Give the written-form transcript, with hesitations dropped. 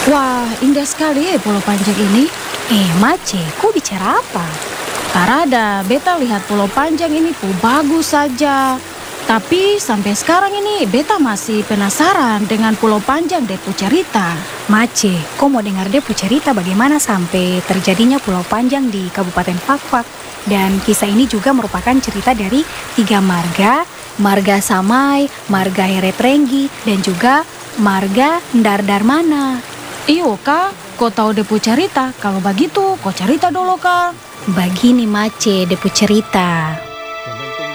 Wah, indah sekali ya Pulau Panjang ini. Mace, kau bicara apa? Tarada, beta lihat Pulau Panjang ini bagus saja. Tapi sampai sekarang ini beta masih penasaran dengan Pulau Panjang Depu cerita. Mace, kau mau dengar dia cerita bagaimana sampai terjadinya Pulau Panjang di Kabupaten Fakfak. Dan kisah ini juga merupakan cerita dari 3 marga, Marga Samai, Marga Heretrenggi, dan juga Marga Ndardarmana. Iyo kak, kau tahu Depu cerita? Kalau begitu, kau cerita dulu kak. Begini Mace, Depu cerita.